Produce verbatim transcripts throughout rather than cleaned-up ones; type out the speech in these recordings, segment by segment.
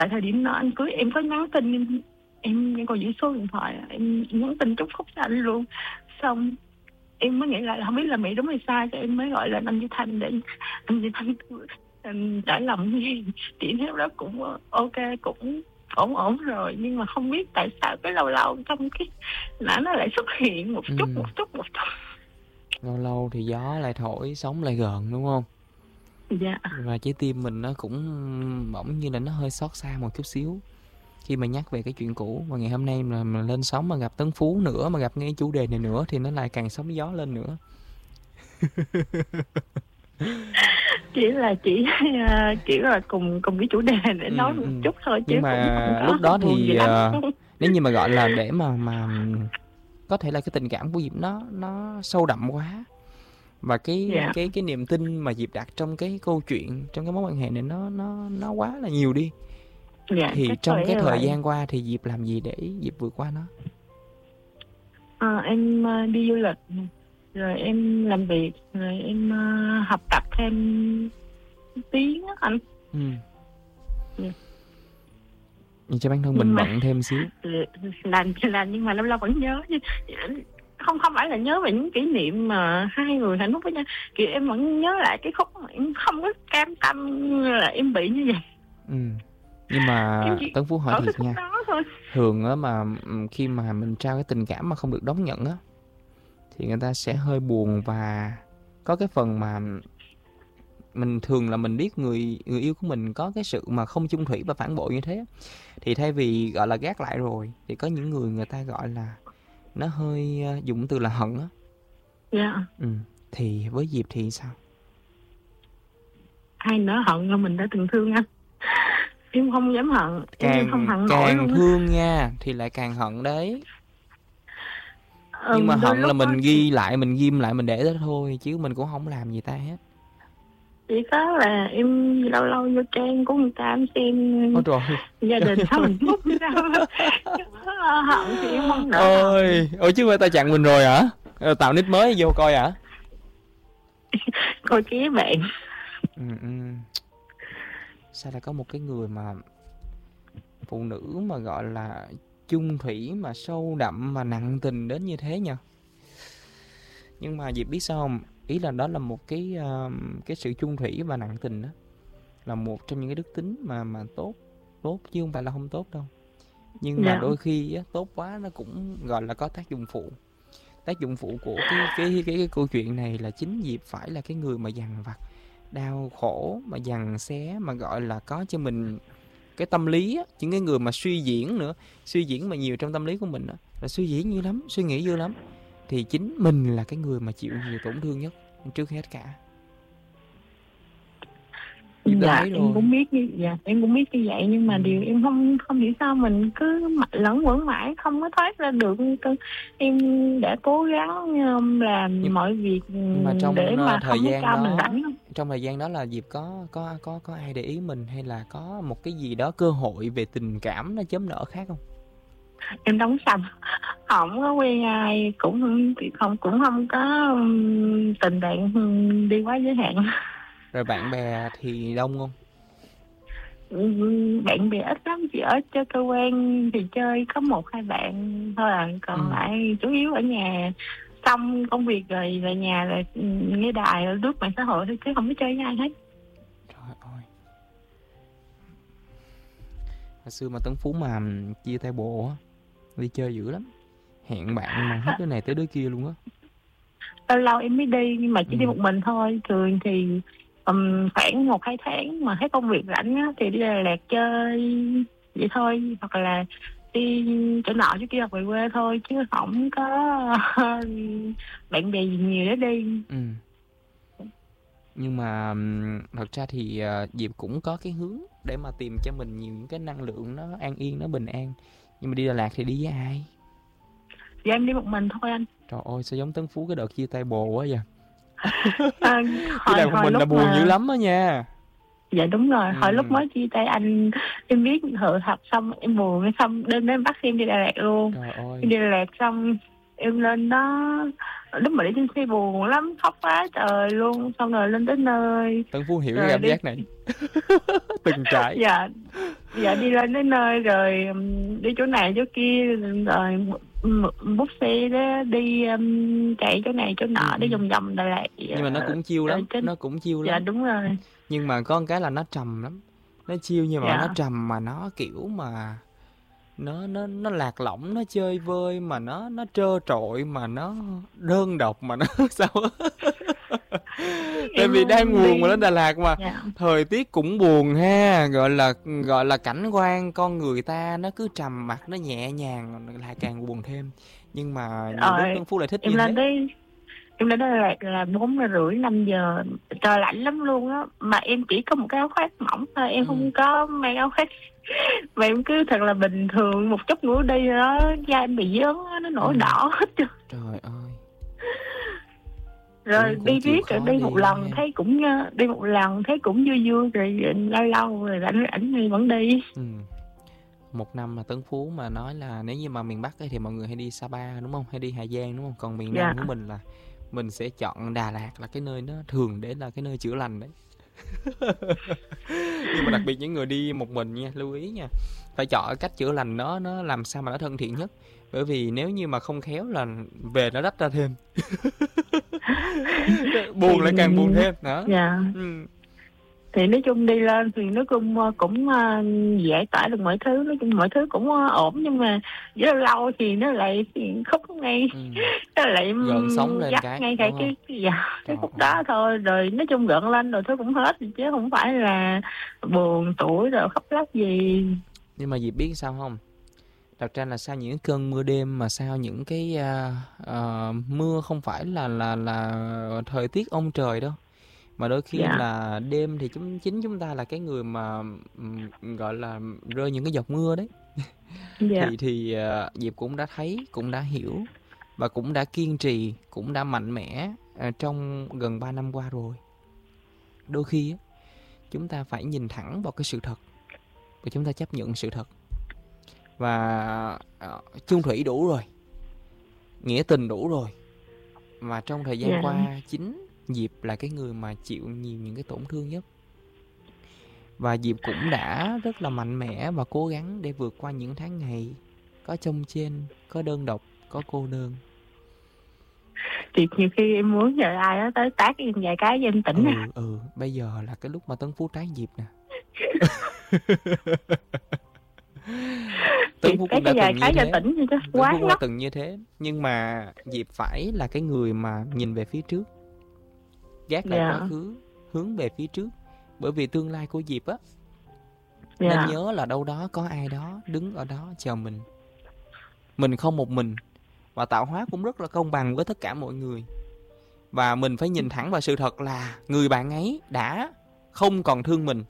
tại thời điểm đó anh cưới em có nhắn tin em em, em còn giữ số điện thoại, em nhắn tin chúc phúc cho anh luôn. Xong em mới nghĩ lại là không biết là Mỹ đúng hay sai, cho em mới gọi là anh Duy Thanh để anh Duy Thanh um, trải lòng nghe. Chị theo đó cũng ok, cũng ổn ổn rồi, nhưng mà không biết tại sao cái lâu lâu trong cái não nó lại xuất hiện một chút Ừm, một chút một chút. lâu lâu thì gió lại thổi, sóng lại gần, đúng không? Dạ. Và trái tim mình nó cũng bỗng như là nó hơi xót xa một chút xíu khi mà nhắc về cái chuyện cũ. Và ngày hôm nay mà, mà lên sóng mà gặp Tấn Phú nữa, mà gặp ngay chủ đề này nữa thì nó lại càng sóng gió lên nữa. Chỉ là chỉ uh, kiểu là cùng cùng cái chủ đề để nói Ừm, một ừm. chút thôi, chứ Nhưng cũng không mà có lúc đó buồn gì thì, lắm. ờ, nếu như mà, gọi là, để mà mà có thể là cái tình cảm của Diệp nó nó sâu đậm quá, và cái Dạ. cái cái niềm tin mà Diệp đặt trong cái câu chuyện, trong cái mối quan hệ này nó nó nó quá là nhiều đi. Dạ Thì chắc có trong lẽ cái là thời vậy. gian qua thì Diệp làm gì để Diệp vượt qua nó? Ờ, em ờ, đi du lịch, rồi em làm việc, rồi em ờ, học tập thêm tiếng á anh. Ừm. Dạ. Để cho bản thân Nhưng mình mà bận thêm xíu. làm làm nhưng mà lâu lâu vẫn nhớ chứ. Không không phải là nhớ về những kỷ niệm mà hai người hạnh phúc với nhau, kiểu em vẫn nhớ lại cái khúc mà em không có cam tâm là em bị như vậy. Ừm. Nhưng mà Em chỉ Tấn Phú hỏi ở cái thiệt khúc nha, đó thôi. thường á mà, ừm, khi mà mình trao cái tình cảm mà không được đón nhận á, thì người ta sẽ hơi buồn, và có cái phần mà mình thường là mình biết người người yêu của mình có cái sự mà không chung thủy và phản bội như thế, thì thay vì, gọi là, gác lại rồi, thì có những người người ta, gọi là, nó hơi, ơ, dùng từ là hận á. Dạ. Ừm, thì với Diệp thì sao? Ai nỡ hận là mình đã từng thương anh. Em không dám hận, em em không Càng hận nổi càng luôn á. thương nha, thì lại càng hận đấy. Nhưng mà Ừm, đôi hận là lúc á mình thì ghi lại, mình ghim lại, mình để đó thôi, chứ mình cũng không làm gì ta hết. chỉ có là em lâu lâu vô trang của người ta em xem Ôi trời! gia đình sao mình phúc sao á. Chứ hận thì em không nỡ hận. Ôi! Ủa chứ hông phải ta chặn mình rồi hả? Ờ, tạo nick mới vô coi hả? Coi ké bạn. Ừm, ừm. Sao lại có một cái người mà phụ nữ mà, gọi là, chung thủy mà sâu đậm mà nặng tình đến như thế nhỉ? Nhưng mà Diệp biết sao hông? Ý là đó là một cái, ơ, cái sự chung thủy và nặng tình á, là một trong những cái đức tính mà mà tốt, tốt chứ hông phải là hông tốt đâu. Nhưng mà Dạ. đôi khi á, tốt quá nó cũng, gọi là, có tác dụng phụ. Tác dụng phụ của cái cái cái cái câu chuyện này là chính Diệp phải là cái người mà dằn vặt, đau khổ, mà giằng xé, mà, gọi là, có cho mình cái tâm lý á, những cái người mà suy diễn nữa, suy diễn mà nhiều trong tâm lý của mình á, là suy diễn nhiều lắm, suy nghĩ dữ lắm, thì chính mình là cái người mà chịu nhiều tổn thương nhất trước hết cả. Diệp đã Dạ thấy em rồi. cũng biết như dạ em cũng biết như vậy, nhưng mà điều Ừm. em không không hiểu sao mình cứ mạch lẫn quẩn mãi không có thoát ra được. Em đã cố gắng um, Nhưng làm mọi việc nhưng mà um, để trong, ơ, mà thời không có gian cho mình đó rảnh. trong thời gian đó là Diệp có có có có ai để ý mình, hay là có một cái gì đó cơ hội về tình cảm nó chớm nở khác hông? Em đóng sầm, hổng có quen ai, cũng không cũng không có um, tình bạn um, đi quá giới hạn. Rồi bạn bè thì đông hông? Ừm, bạn bè ít lắm, chỉ ở chơi cơ quan thì chơi có một hai bạn thôi à, còn Ừm. lại chủ yếu ở nhà, xong công việc rồi về nhà rồi ừm, nghe đài rồi lướt mạng xã hội thôi, chứ không có chơi với ai hết. Trời ơi! Hồi xưa mà Tấn Phú mà chia tay bộ á, đi chơi dữ lắm, hẹn bạn mà hết đứa này tới đứa kia luôn á. Lâu lâu em mới đi, nhưng mà chỉ đi Ừm. một mình thôi. Thường thì ừm, khoảng một hai tháng mà hết công việc rảnh á thì đi Đà Lạt chơi vậy thôi, hoặc là đi chỗ nọ chỗ kia hoặc về quê thôi, chứ không có bạn bè gì nhiều để đi. Ừm. Nhưng mà, ừm, thật ra thì, ờ, Diệp cũng có cái hướng để mà tìm cho mình nhiều những cái năng lượng nó an yên, nó bình an. Nhưng mà đi Đà Lạt thì đi với ai? Dạ em đi một mình thôi anh. Trời ơi, sao giống Tấn Phú cái đợt chia tay bồ quá vậy? À, Đi hồi Đà một hồi mình là lúc buồn dữ mà lắm á nha. dạ đúng rồi, hồi lúc Ừm. mới chia tay anh em biết hự thật, xong em buồn, xong đêm đó em bắt em đi Đà Lạt luôn. Trời Em ơi! đi Đà Lạt xong em lên đó, lúc mà đi trên xe buồn lắm, khóc quá trời luôn. Xong rồi lên tới nơi Tân Phú hiểu cái rồi cảm đi, giác này. Từng trải. dạ dạ đi lên tới nơi rồi um, đi chỗ này chỗ kia, rồi bút xe đó đi, um, chạy chỗ này chỗ Ừ, nọ, ừ. đi vòng vòng Đà Lạt. Nhưng mà nó cũng chill Rồi lắm, trên, nó cũng chill dạ lắm. đúng rồi, Nhưng mà có một cái là nó trầm lắm. Nó chill nhưng mà nó dạ trầm, mà nó kiểu mà nó nó nó lạc lõng, nó chơi vơi, mà nó nó trơ trội, mà nó đơn độc, mà nó sao á. Tại em vì đang buồn mà đi, lên Đà Lạt mà dạ thời tiết cũng buồn ha, gọi là gọi là cảnh quan con người ta nó cứ trầm mặc, nó nhẹ nhàng lại càng buồn thêm. Nhưng mà nhiều lúc rồi Tân Phú lại thích em như lên thế. tới em lên Đà Lạt là bốn giờ rưỡi năm giờ, trời lạnh lắm luôn á, mà em chỉ có một cái áo khoác mỏng thôi, em Ừ. không có mang áo khoác. Và em cứ thật là bình thường một chút nữa đi đó, da em bị dớn á, nó nổi Ừ. đỏ hết trơn. Trời ơi. Rồi Cũng cũng đi chịu riết rồi khó đi một đi lần ha. thấy cũng ờ, đi một lần thấy cũng vui vui, rồi lâu lâu rồi rảnh rảnh thì vẫn đi. Ừ. Một năm mà Tân Phú mà nói là nếu như mà miền Bắc ấy, thì mọi người hay đi Sapa đúng không? Hay đi Hà Giang đúng không? Còn miền Dạ Nam của mình là mình sẽ chọn Đà Lạt là cái nơi nó thường để là cái nơi chữa lành đấy. Nhưng mà đặc biệt những người đi một mình nha, lưu ý nha. Phải chọn cách chữa lành nó nó làm sao mà nó thân thiện nhất. Bởi vì nếu như mà không khéo là về nó rách ra thêm. Buồn thì lại càng buồn thêm đó. dạ Ừ. thì nói chung đi lên thì nó cũng ờ, cũng ờ, giải tỏa được mọi thứ, nói chung mọi thứ cũng ờ, ổn, nhưng mà với lâu lâu thì nó lại khúc ngay, Ừ. nó lại Gợn sóng ừm, lên dắt cái ngay đúng cái không? cái cái, dạ, cái Trời khúc ơi. đó thôi. Rồi nói chung gợn lên rồi thôi cũng hết, chứ không phải là buồn tủi rồi khóc lóc gì. Nhưng mà Diệp biết sao không? Thật ra là sau những cơn mưa đêm, mà sau những cái à, à, mưa không phải là là là thời tiết ông trời đâu, mà đôi khi Dạ là đêm thì chúng chính chúng ta là cái người mà ừm, gọi là rơi những cái giọt mưa đấy. dạ Thì thì à, Diệp cũng đã thấy, cũng đã hiểu, và cũng đã kiên trì, cũng đã mạnh mẽ à, trong gần ba năm qua rồi. Đôi khi á, chúng ta phải nhìn thẳng vào cái sự thật và chúng ta chấp nhận sự thật. Và uh, chung thủy đủ rồi, nghĩa tình đủ rồi. Và trong thời gian dạ qua chính Diệp là cái người mà chịu nhiều những cái tổn thương nhất. Và Diệp cũng đã rất là mạnh mẽ và cố gắng để vượt qua những tháng ngày có chông chênh, có đơn độc, có cô đơn. thì nhiều khi em muốn nhờ ai đó tới tát em vài cái cho em tỉnh. Ừ, ừ, bây giờ là cái lúc mà Tân Phú tán Diệp nè. Thì Tân Phú cái cũng đã cái vài từng như cái cho thế. tỉnh thì chắc Tân quá Phú cũng đã lắm. từng như thế. Nhưng mà Diệp phải là cái người mà nhìn về phía trước, gác lại quá Dạ khứ, hướng về phía trước. Bởi vì tương lai của Diệp á, nên dạ nhớ là đâu đó có ai đó đứng ở đó chờ mình. Mình không một mình. Và tạo hóa cũng rất là công bằng với tất cả mọi người. Và mình phải nhìn thẳng vào sự thật là người bạn ấy đã không còn thương mình,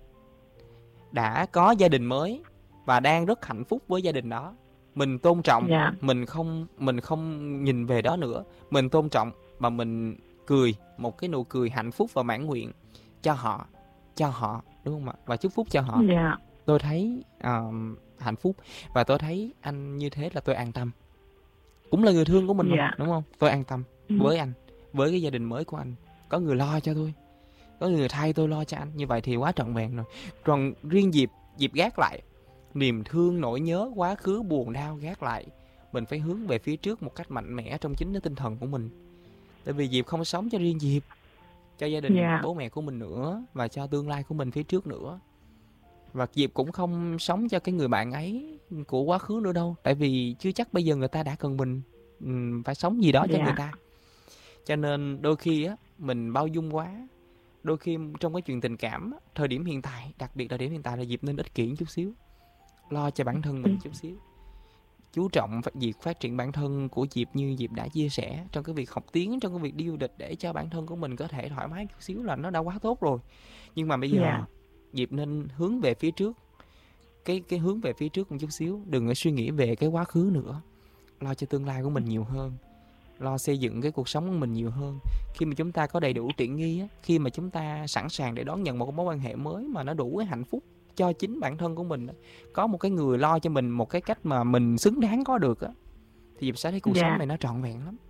đã có gia đình mới và đang rất hạnh phúc với gia đình đó. Mình tôn trọng, dạ mình không mình không nhìn về đó nữa. Mình tôn trọng và mình cười một cái nụ cười hạnh phúc và mãn nguyện cho họ, cho họ đúng không ạ? Và chúc phúc cho họ. dạ Tôi thấy uh, hạnh phúc và tôi thấy anh như thế là tôi an tâm. Cũng là người thương của mình mà, dạ đúng không? Tôi an tâm ừ. với anh, với cái gia đình mới của anh. Có người lo cho tôi, có người thay tôi lo cho anh. Như vậy thì quá trọn vẹn rồi. Còn riêng Diệp, Diệp gác lại niềm thương, nỗi nhớ, quá khứ, buồn đau gác lại. Mình phải hướng về phía trước một cách mạnh mẽ trong chính cái tinh thần của mình. Tại vì Diệp không sống cho riêng Diệp, cho gia đình dạ bố mẹ của mình nữa, và cho tương lai của mình phía trước nữa. Và Diệp cũng không sống cho cái người bạn ấy của quá khứ nữa đâu. Tại vì chưa chắc bây giờ người ta đã cần mình ừm, phải sống gì đó cho dạ người ta. Cho nên đôi khi á, mình bao dung quá. Đôi khi trong cái chuyện tình cảm á, thời điểm hiện tại, đặc biệt thời điểm hiện tại là Diệp nên ích kỷ chút xíu, lo cho bản thân mình chút xíu, chú trọng việc phát triển bản thân của Diệp như Diệp đã chia sẻ, trong cái việc học tiếng, trong cái việc đi du lịch, để cho bản thân của mình có thể thoải mái chút xíu là nó đã quá tốt rồi. Nhưng mà bây giờ dạ Diệp nên hướng về phía trước, cái cái hướng về phía trước một chút xíu, đừng có suy nghĩ về cái quá khứ nữa, lo cho tương lai của mình nhiều hơn, lo xây dựng cái cuộc sống của mình nhiều hơn. Khi mà chúng ta có đầy đủ tiện nghi á, khi mà chúng ta sẵn sàng để đón nhận một mối quan hệ mới mà nó đủ cái hạnh phúc cho chính bản thân của mình, có một cái người lo cho mình một cái cách mà mình xứng đáng có được á, thì Diệp sẽ thấy cuộc sống Dạ. này nó trọn vẹn lắm.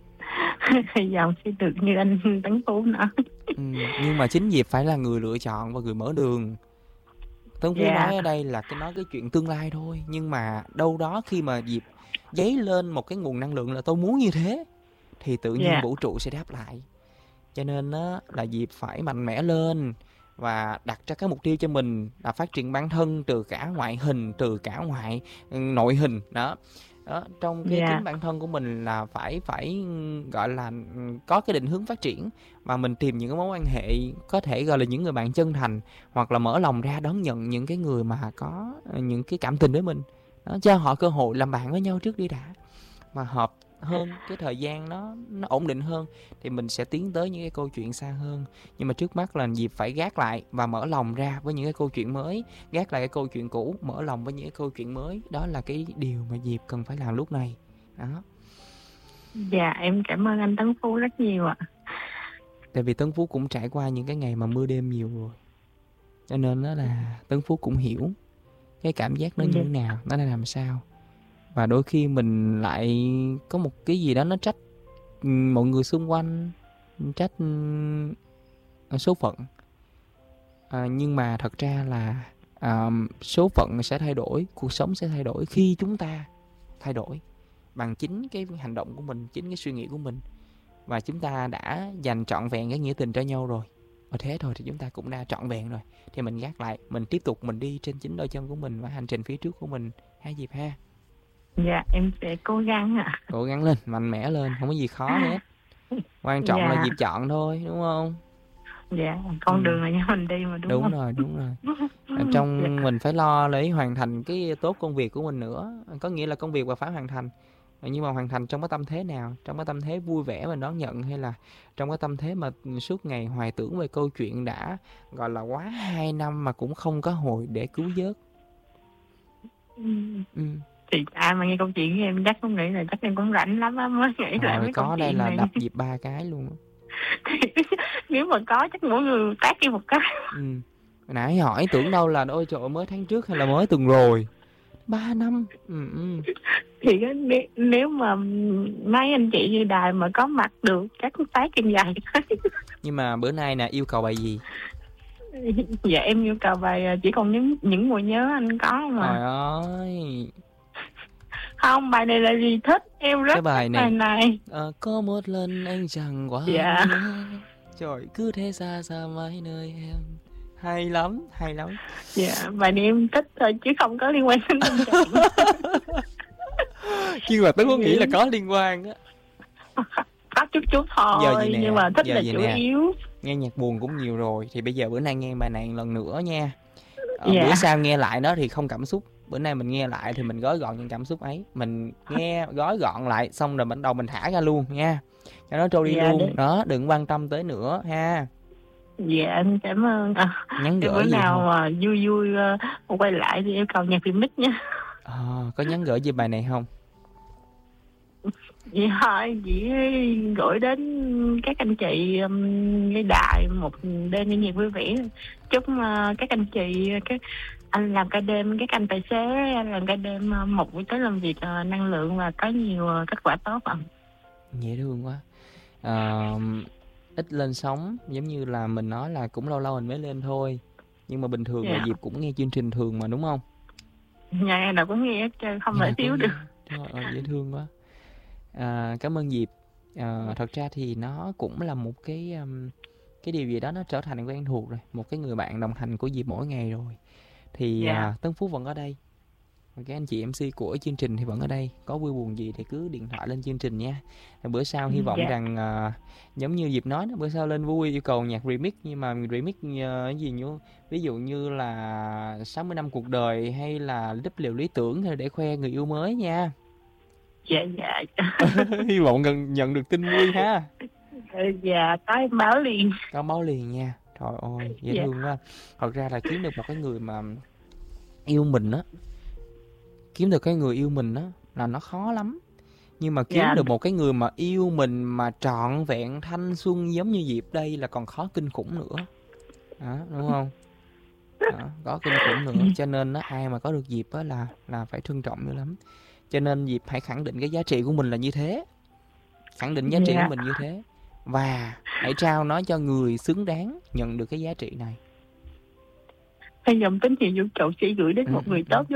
Hy vọng sẽ được như anh Tấn Phú nói. Ừ, nhưng mà chính Diệp phải là người lựa chọn và người mở đường. Tấn Phú Dạ. nói ở đây là cái nói cái chuyện tương lai thôi, nhưng mà đâu đó khi mà Diệp dấy lên một cái nguồn năng lượng là tôi muốn như thế, thì tự nhiên Dạ. vũ trụ sẽ đáp lại. Cho nên á, là Diệp phải mạnh mẽ lên và đặt ra cái mục tiêu cho mình là phát triển bản thân từ cả ngoại hình, từ cả ngoại nội hình đó. Đó, trong cái Dạ. chính bản thân của mình là phải phải gọi là có cái định hướng phát triển, và mình tìm những cái mối quan hệ có thể gọi là những người bạn chân thành, hoặc là mở lòng ra đón nhận những cái người mà có những cái cảm tình với mình đó, cho họ cơ hội làm bạn với nhau trước đi đã, mà hợp hơn, cái thời gian nó nó ổn định hơn thì mình sẽ tiến tới những cái câu chuyện xa hơn. Nhưng mà trước mắt là Diệp phải gác lại và mở lòng ra với những cái câu chuyện mới, gác lại cái câu chuyện cũ, mở lòng với những cái câu chuyện mới. Đó là cái điều mà Diệp cần phải làm lúc này đó. Dạ, em cảm ơn anh Tấn Phú rất nhiều ạ. Tại vì Tấn Phú cũng trải qua những cái ngày mà mưa đêm nhiều rồi, cho nên đó là Tấn Phú cũng hiểu cái cảm giác nó như thế nào, nó đang làm sao. Và đôi khi mình lại có một cái gì đó nó trách mọi người xung quanh, trách số phận. À, nhưng mà thật ra là à, số phận sẽ thay đổi, cuộc sống sẽ thay đổi khi chúng ta thay đổi bằng chính cái hành động của mình, chính cái suy nghĩ của mình. Và chúng ta đã dành trọn vẹn cái nghĩa tình cho nhau rồi, ở thế thôi thì chúng ta cũng đã trọn vẹn rồi. Thì mình gác lại, mình tiếp tục mình đi trên chính đôi chân của mình và hành trình phía trước của mình ha Diệp ha. Dạ, em sẽ cố gắng ạ. Cố gắng lên, mạnh mẽ lên, không có gì khó hết. Quan trọng Dạ. là Diệp chọn thôi, đúng không? Dạ, con Ừ. đường là do mình đi mà, đúng, Đúng không? rồi, đúng rồi. Ở trong Dạ. mình phải lo để hoàn thành cái tốt công việc của mình nữa. Có nghĩa là công việc mà phải hoàn thành. Nhưng mà hoàn thành trong cái tâm thế nào? Trong cái tâm thế vui vẻ mình đón nhận, hay là trong cái tâm thế mà suốt ngày hoài tưởng về câu chuyện đã gọi là quá hai năm mà cũng không có hồi để cứu vớt. Ừ. Ừ. Thì ai mà nghe câu chuyện của em chắc không nghĩ là chắc em cũng rảnh lắm á mới nghĩ lại Rồi mấy câu có đây chuyện là này. đập Diệp ba cái luôn. Nếu mà có chắc mỗi người tác đi một cái. Ừ. Nãy hỏi tưởng đâu là ôi trời ơi, mới tháng trước hay là mới tuần rồi. Ba năm. Ừ, ừ. Thì á, nếu, nếu mà mấy anh chị như đài mà có mặt được chắc tác em dài. Nhưng mà bữa nay nè, yêu cầu bài gì? Dạ em yêu cầu bài chỉ còn những những mùi nhớ anh có mà. Trời ơi. Không, bài này là gì thích, em rất Cái bài thích này, bài này. à, có một lần anh chẳng qua Dạ. nhớ. Trời, cứ thế xa xa mãi nơi em. Hay lắm, hay lắm. Dạ, bài này em thích thôi chứ không có liên quan đến tâm trạng. Nhưng mà tôi có nghĩ là có liên quan á. Có chút chút thôi, Giờ gì nè, nhưng mà thích giờ là gì chủ nè. yếu. Nghe nhạc buồn cũng nhiều rồi, thì bây giờ bữa nay nghe bài này lần nữa nha. Ờ, Dạ. Bữa sau nghe lại đó thì không cảm xúc. Bữa nay mình nghe lại thì mình gói gọn những cảm xúc ấy. Mình nghe gói gọn lại xong rồi bắt đầu mình thả ra luôn nha, cho nó trôi đi Dạ, luôn để- đó, đừng quan tâm tới nữa ha. Dạ em cảm ơn. À, Nhắn bữa gửi gì nào không? mà vui vui uh, quay lại thì yêu cầu nhạc remix nha. Ờ, có nhắn gửi gì bài này không? Vậy thôi, chỉ gửi đến các anh chị um, nghe đài một đêm nghe nhạc vui vẻ. Chúc uh, các anh chị, các anh làm ca đêm, các anh tài xế anh làm ca đêm uh, một buổi tối làm việc uh, năng lượng và có nhiều uh, kết quả tốt ạ. Dễ thương quá. Ờ, ít lên sóng, giống như là mình nói là cũng lâu lâu mình mới lên thôi. Nhưng mà bình thường là Dạ. Diệp cũng nghe chương trình thường mà, đúng không? Nhà nào cũng nghe hết trơn, không Nhà thể nào thiếu cũng được. nghe. Trời ơi, dễ thương quá. À, cảm ơn Diệp. À, thật ra thì nó cũng là một cái um, cái điều gì đó nó trở thành quen thuộc rồi, một cái người bạn đồng hành của Diệp mỗi ngày rồi. Thì Dạ. à, Tấn Phú vẫn ở đây, và các anh chị em xê của chương trình thì vẫn ở đây. Có vui buồn gì thì cứ điện thoại lên chương trình nha. Bữa sau hy vọng Dạ. rằng à, giống như Diệp nói đó, bữa sau lên vui yêu cầu nhạc remix, nhưng mà remix uh, cái gì như ví dụ như là sáu mươi năm cuộc đời, hay là đúp liều lý tưởng, hay là để khoe người yêu mới nha. Dạ dạ. Hy vọng gần nhận được tin vui ha. Dạ, có em báo liền. Có báo liền nha. Trời ơi, dễ Dạ. thương quá. Thật ra là kiếm được một cái người mà yêu mình á, kiếm được cái người yêu mình á là nó khó lắm. Nhưng mà kiếm Dạ. được một cái người mà yêu mình mà trọn vẹn thanh xuân giống như Diệp đây là còn khó kinh khủng nữa. Đó, đúng không? Đó, có kinh khủng nữa. Cho nên á, ai mà có được Diệp á là là phải trân trọng dữ lắm. Cho nên Diệp hãy khẳng định cái giá trị của mình là như thế. Khẳng định giá trị của Dạ. mình như thế. Và hãy trao nó cho người xứng đáng nhận được cái giá trị này. Hay dòng tín hiệu vũ trụ sẽ gửi đến Ừ, một người ừ, tốt ừ.